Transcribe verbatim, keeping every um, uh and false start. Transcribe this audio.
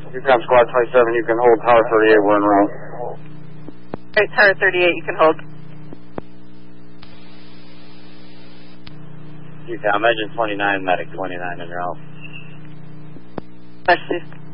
UCOM Squad twenty-seven, you can hold Tower thirty-eight, we're en route. Alright, Tower thirty-eight, you can hold. UCOM, Engine twenty-nine, Medic twenty-nine en route. Mercy.